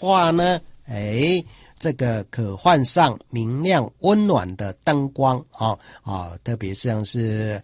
话呢，这个可换上明亮温暖的灯光特别像是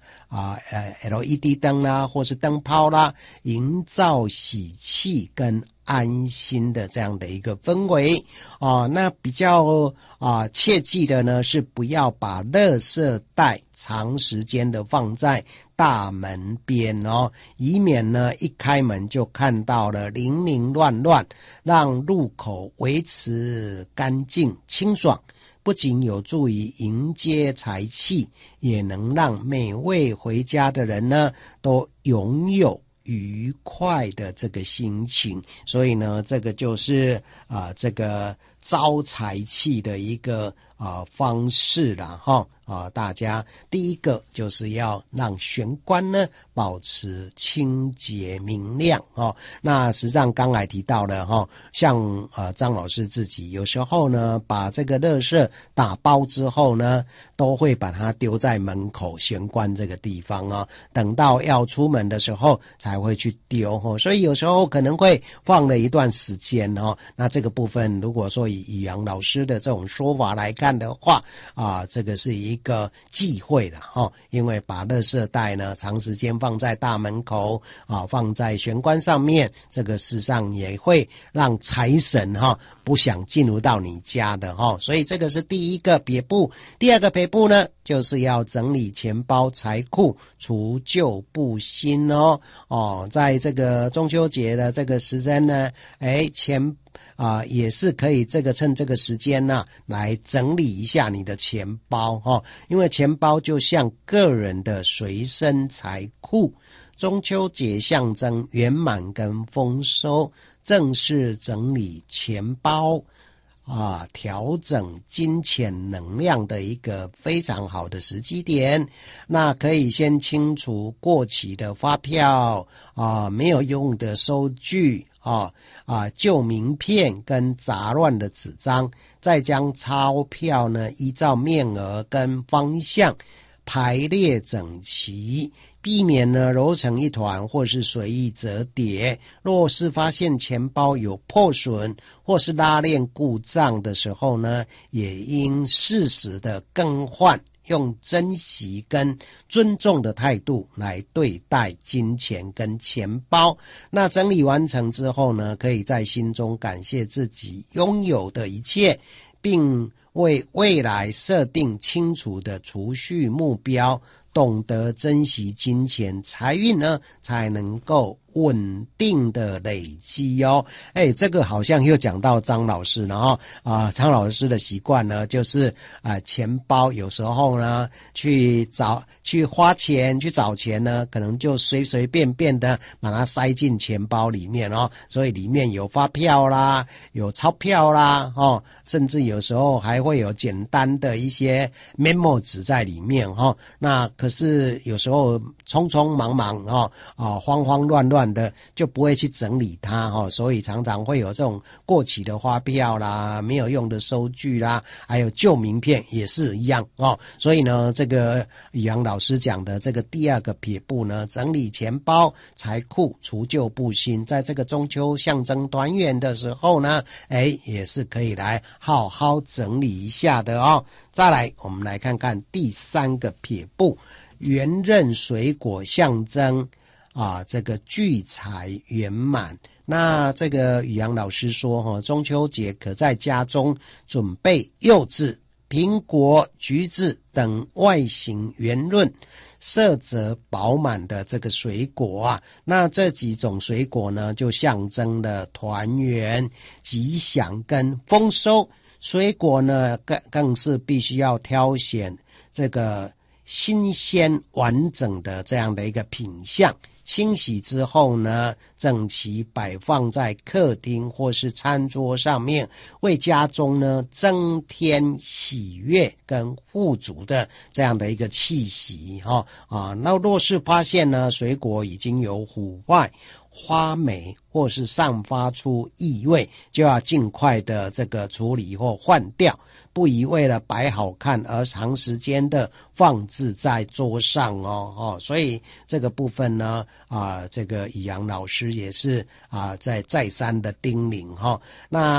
LED 灯啦，或是灯泡啦，营造喜气跟安心的这样的一个氛围那比较切记的呢是不要把垃圾袋长时间的放在大门边以免呢一开门就看到了零零乱乱，让入口维持干净清爽，不仅有助于迎接财气，也能让每位回家的人呢都拥有愉快的这个心情。所以呢这个就是这个招财气的一个方式啦大家第一个就是要让玄关呢保持清洁明亮那实际上刚才提到了像张老师自己有时候呢把这个垃圾打包之后呢都会把它丢在门口玄关这个地方等到要出门的时候才会去丢所以有时候可能会放了一段时间那这个部分如果说以宇阳老师的这种说法来看的话这个是一个忌讳啦因为把垃圾袋呢长时间放在大门口放在玄关上面，这个事实上也会让财神不想进入到你家的所以这个是第一个撇步。第二个撇步呢就是要整理钱包财库，除旧布新在这个中秋节的这个时间呢钱也是可以趁这个时间来整理一下你的钱包因为钱包就像个人的随身财库，中秋节象征圆满跟丰收，正是整理钱包调整金钱能量的一个非常好的时机点。那可以先清除过期的发票没有用的收据旧名片跟杂乱的纸张，再将钞票呢依照面额跟方向排列整齐，避免呢揉成一团或是随意折叠。若是发现钱包有破损或是拉链故障的时候呢，也应适时的更换，用珍惜跟尊重的态度来对待金钱跟钱包。那整理完成之后呢，可以在心中感谢自己拥有的一切，并为未来设定清楚的储蓄目标，懂得珍惜金钱，财运呢才能够稳定的累积这个好像又讲到张老师了张老师的习惯呢就是钱包有时候呢去花钱去找钱呢，可能就随随便便的把它塞进钱包里面所以里面有发票啦，有钞票啦甚至有时候还会有简单的一些 memo 纸在里面那可是有时候匆匆忙忙慌慌乱乱的就不会去整理它所以常常会有这种过期的发票啦，没有用的收据啦，还有旧名片也是一样所以呢这个宇阳老师讲的这个第二个撇步呢，整理钱包财库，除旧布新，在这个中秋象征团圆的时候呢也是可以来好好整理一下的再来我们来看看第三个撇步，圆刃水果象征这个聚财圆满。那这个宇阳老师说中秋节可在家中准备柚子、苹果、橘子等外形圆润、色泽饱满的这个水果那这几种水果呢就象征了团圆、吉祥跟丰收。水果呢更是必须要挑选这个新鲜完整的这样的一个品相，清洗之后呢整齐摆放在客厅或是餐桌上面，为家中呢增添喜悦跟富足的这样的一个气息那若是发现呢水果已经有腐坏、花霉或是散发出异味，就要尽快的这个处理或换掉，不宜为了摆好看而长时间的放置在桌上所以这个部分呢这个宇阳老师也是再三的叮咛那